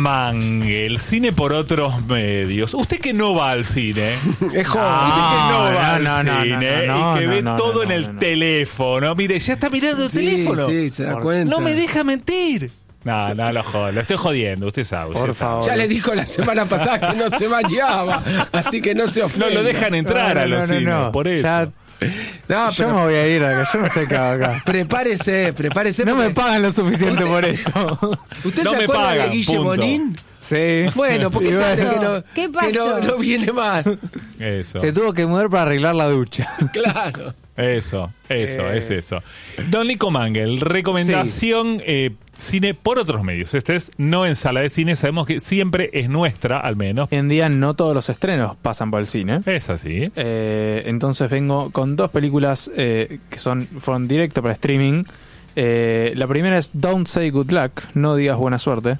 Mangel, cine por otros medios. Usted que no va al cine. Es joven. Usted que no va al cine y que ve todo en el teléfono. Mire, ya está mirando el teléfono. Sí, se da cuenta. No me deja mentir. No, lo estoy jodiendo, usted sabe. Por favor. Ya le dijo la semana pasada que no se bañaba, así que no se ofenda. No lo dejan entrar a los cines, por eso. Ya, No, yo pero me voy a ir acá, yo no sé qué hago acá. prepárese. No me porque- pagan lo suficiente por esto. ¿Usted No se me acuerda pagan, de Guille punto. Bonín? Sí. Bueno, porque Y se hace bueno, que ¿Qué no, pasó? no viene más. Eso. se tuvo que mudar para arreglar la ducha. Claro. Eso. Es eso. Don Nico Mangel, recomendación cine por otros medios. Este es no en sala de cine, sabemos que siempre es nuestra, al menos. Hoy en día no todos los estrenos pasan por el cine. Es así. Entonces vengo con dos películas que fueron directo para streaming. La primera es Don't Say Good Luck, no digas buena suerte.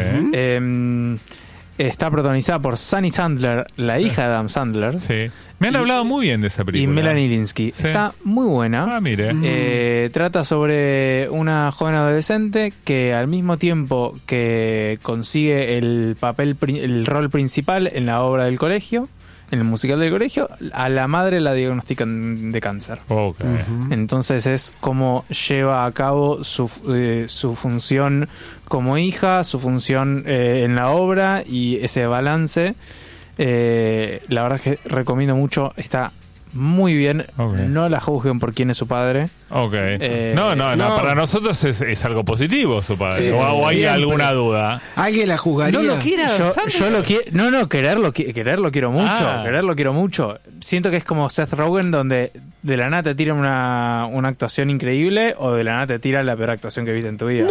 Sí. Está protagonizada por Sunny Sandler, la hija de Adam Sandler. Sí. Me han hablado muy bien de esa Y película. Melanie Linsky. Sí. Está muy buena. Ah, mire. Trata sobre una joven adolescente que al mismo tiempo que consigue el rol principal en la obra del colegio, en el musical del colegio, a la madre la diagnostican de cáncer. Ok. Entonces es como lleva a cabo su función como hija, su función en la obra y ese balance. La verdad es que recomiendo mucho, está muy bien. Ok. No la juzguen por quién es su padre. Ok. No. No, para nosotros es algo positivo, su padre. Sí, o hay siempre. alguna duda. ¿Alguien la juzgaría? No lo quiere Adam Sandler. Yo lo quiero. No, quererlo quiero mucho. Ah. Quererlo quiero mucho. Siento que es como Seth Rogen, donde de la nada te tira una actuación increíble o de la nada te tira la peor actuación que viste en tu vida.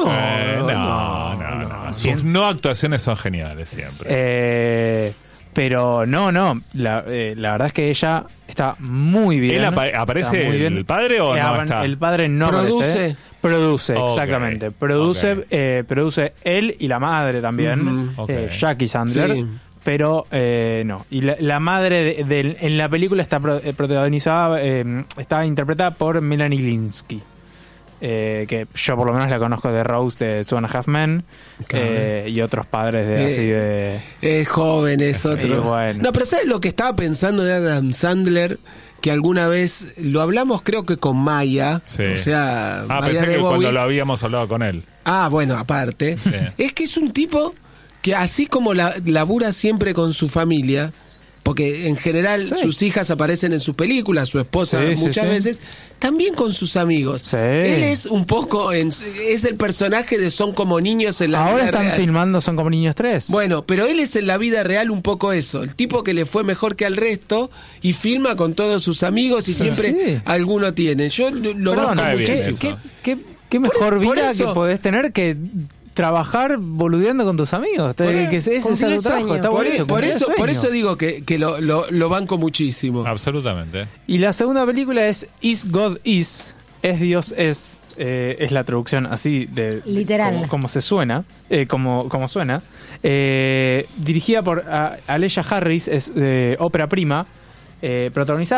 No. Sus no actuaciones son geniales siempre. Pero no. La verdad es que ella está muy bien. ¿Él aparece Está muy bien. el padre o no está? El padre no ¿Produce? aparece. Produce, Ok. exactamente. Produce él y la madre también, Ok. Jackie Sandler. Sí. Pero no. Y la madre en la película está protagonizada, está interpretada por Melanie Linsky. Que yo por lo menos la conozco de Rose de Two and a Half Men, Claro. y otros padres de así de... Es joven, es otro. bueno. No, pero ¿sabes lo que estaba pensando de Adam Sandler? Que alguna vez lo hablamos, creo que con Maya. Sí. O sea, Maya Pensé de que cuando Bowie. lo habíamos hablado con él. Ah, bueno, aparte. Sí. Es que es un tipo que así como labura siempre con su familia, porque en general Sí. sus hijas aparecen en sus películas, su esposa Sí, sí, muchas sí. veces, también con sus amigos. Sí. Él es un poco, es el personaje de Son como niños en la Ahora vida están real. filmando Son como niños 3. Bueno, pero él es en la vida real un poco eso, el tipo que le fue mejor que al resto y filma con todos sus amigos y siempre Sí. alguno tiene. Yo lo Perdón, banco cae bien muchísimo. eso. ¿Qué mejor por vida eso. que podés tener que trabajar boludeando con tus amigos? Que ese es Cumplir tu trabajo, sueño. está Por buenísimo, cumplir el por sueño. eso digo que lo banco muchísimo. Absolutamente. Y la segunda película es Is God Is, es Dios es la traducción así de Literal. como se suena, como suena. Dirigida por Alesia Harris, es ópera prima, protagonizada